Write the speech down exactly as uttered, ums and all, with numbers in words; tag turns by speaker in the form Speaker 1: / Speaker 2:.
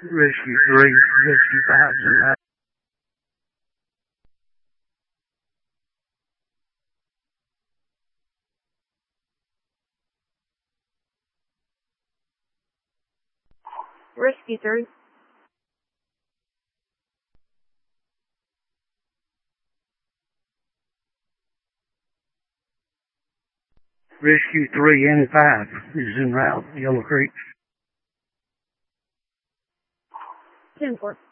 Speaker 1: Rescue three, Rescue five is en route.
Speaker 2: Rescue three.
Speaker 1: Rescue three and five is en route, Yellow Creek.
Speaker 2: ten four.